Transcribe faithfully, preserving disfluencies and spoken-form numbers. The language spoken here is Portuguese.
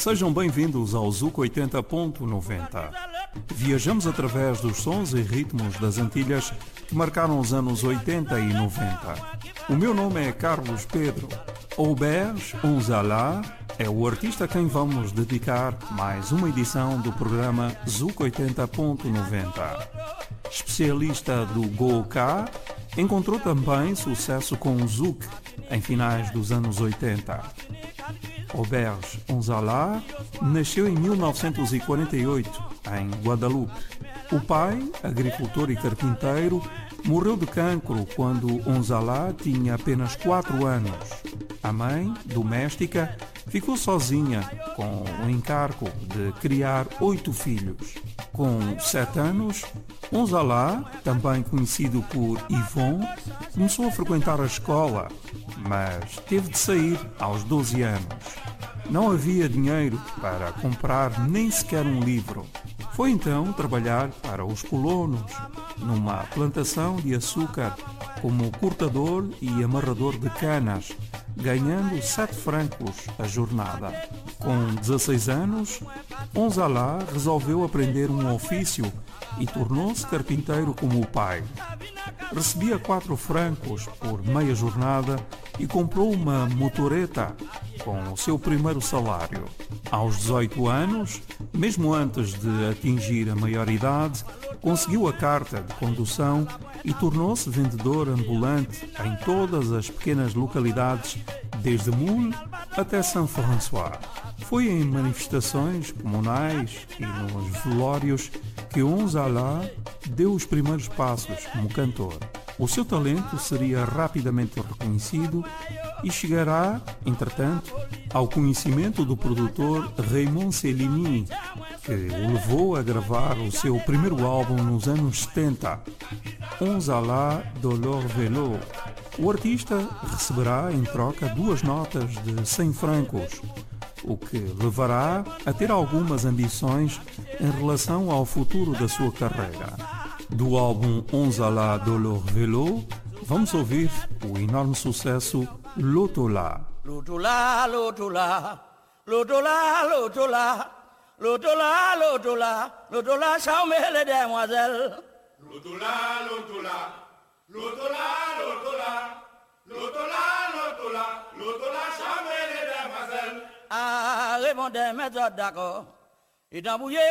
Sejam bem-vindos ao Zuc oitenta ponto noventa. Viajamos através dos sons e ritmos das Antilhas que marcaram os anos oitenta e noventa. O meu nome é Carlos Pedro. Auberge Onzala é o artista a quem vamos dedicar mais uma edição do programa Zuc oitenta ponto noventa. Especialista do Go-Ka, encontrou também sucesso com o Zouk em finais dos anos oitenta. Auberge Onzala nasceu em mil novecentos e quarenta e oito, em Guadalupe. O pai, agricultor e carpinteiro, morreu de cancro quando Onzala tinha apenas quatro anos. A mãe, doméstica, ficou sozinha com o encargo de criar oito filhos. Com sete anos, Onzala, também conhecido por Yvon, começou a frequentar a escola, mas teve de sair aos doze anos. Não havia dinheiro para comprar nem sequer um livro. Foi então trabalhar para os colonos numa plantação de açúcar como cortador e amarrador de canas, ganhando sete francos a jornada. Com dezesseis anos, Onzala resolveu aprender um ofício e tornou-se carpinteiro como o pai. Recebia quatro francos por meia jornada e comprou uma motoreta com o seu primeiro salário. Aos dezoito anos, mesmo antes de atingir a maioridade, conseguiu a carta de condução e tornou-se vendedor ambulante em todas as pequenas localidades, desde Moule até Saint-François. Foi em manifestações comunais e nos velórios que Onzala deu os primeiros passos como cantor. O seu talento seria rapidamente reconhecido e chegará, entretanto, ao conhecimento do produtor Raymond Cellini, que o levou a gravar o seu primeiro álbum nos anos setenta, Onzala Dolor Velo. O artista receberá em troca duas notas de cem francos, o que levará a ter algumas ambições em relação ao futuro da sua carreira. Do álbum Onzala Dolor Velo, vamos ouvir o enorme sucesso Lotola. Lotola, Lotola, Lotola, Lotola, Lotola, Lotola, Lotola, charmer les demoiselles. Lotola, Lotola, Lotola, Lotola, Lotola, Lotola, Lotola, charmer les demoiselles. Ah, répondez, maître d'accord. Et d'embrouiller